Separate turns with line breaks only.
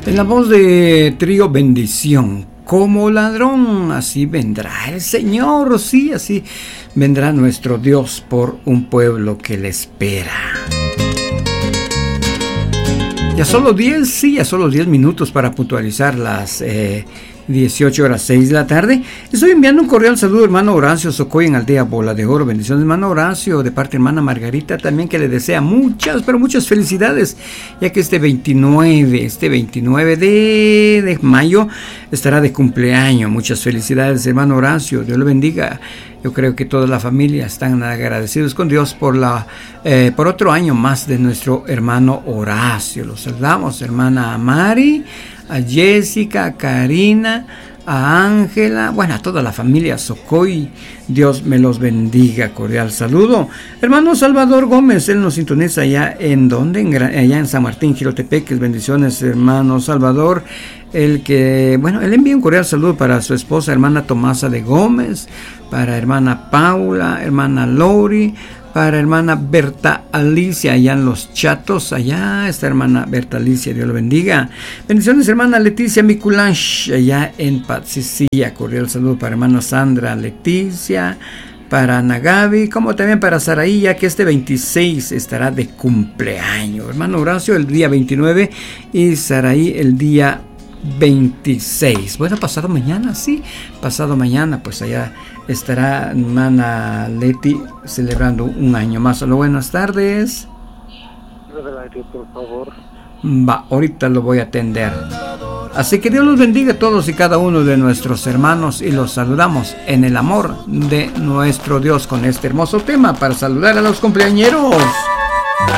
En la voz de Trío Bendición, como ladrón, así vendrá el Señor, sí, así vendrá nuestro Dios por un pueblo que le espera. Ya solo 10 minutos para puntualizar las 18:06 de la tarde. Estoy enviando un cordial saludo, hermano Horacio Socoy en Aldea Bola de Oro. Bendiciones, hermano Horacio, de parte de hermana Margarita también, que le desea muchas, pero muchas felicidades, ya que este 29 de mayo estará de cumpleaños. Muchas felicidades, hermano Horacio, Dios lo bendiga. Yo creo que toda la familia están agradecidos con Dios por otro año más de nuestro hermano Horacio. Los saludamos, hermana Mari, a Jessica, a Karina, a Ángela, bueno, a toda la familia Socoy. Dios me los bendiga. Cordial saludo. Hermano Salvador Gómez, él nos sintoniza allá en ¿dónde? Allá en San Martín, Jirotepeques. Bendiciones, hermano Salvador. Él envía un cordial saludo para su esposa, hermana Tomasa de Gómez, para hermana Paula, hermana Lori, para hermana Berta Alicia, allá en Los Chatos, allá está hermana Berta Alicia, Dios lo bendiga. Bendiciones, hermana Leticia Miculanch, allá en Patsicilla. Cordial saludo para hermana Sandra Leticia, para Ana Gaby, como también para Saraí, ya que este 26 estará de cumpleaños. Hermano Horacio el día 29 y Saraí el día 26. Bueno, pasado mañana, pues allá estará hermana Leti celebrando un año más. Hola, buenas tardes.
Adelante, por favor.
Ahorita lo voy a atender. Así que Dios los bendiga a todos y cada uno de nuestros hermanos y los saludamos en el amor de nuestro Dios con este hermoso tema para saludar a los cumpleañeros.